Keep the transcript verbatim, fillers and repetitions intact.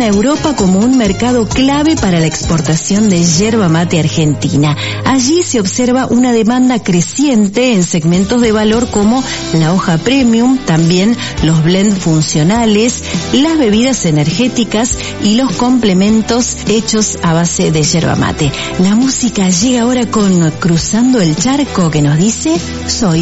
a Europa como un mercado clave para la exportación de yerba mate argentina. Allí se observa una demanda creciente en segmentos de valor como la hoja premium, también los blends funcionales, las bebidas energéticas y los complementos hechos a base de yerba mate. La música llega ahora con Cruzando el Charco, que nos dice: soy